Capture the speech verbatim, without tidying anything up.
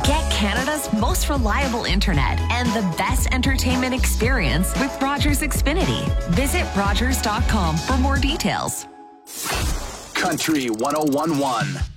Get Canada's most reliable internet and the best entertainment experience with Rogers Xfinity. Visit rogers dot com for more details. Country one oh one one.